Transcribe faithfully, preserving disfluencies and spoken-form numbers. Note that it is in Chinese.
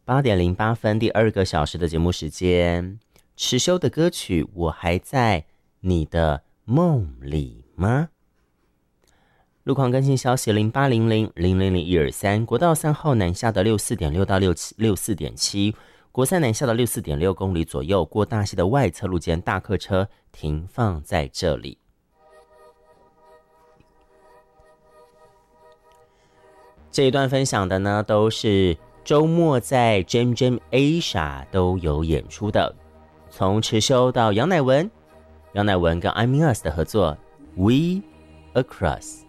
八点零八分，第二个小时的节目时间。池修的歌曲《我还在你的梦里吗》。路况更新消息：零八零零零零零一二三，国道三号南下的六四点六到六七六四点七，国三南下的六四点六公里左右，过大溪的外侧路间大客车停放在这里。这一段分享的呢，都是周末在 Jam Jam Asia 都有演出的，从池修到杨乃文，杨乃文跟 I Mean Us 的合作 We Across。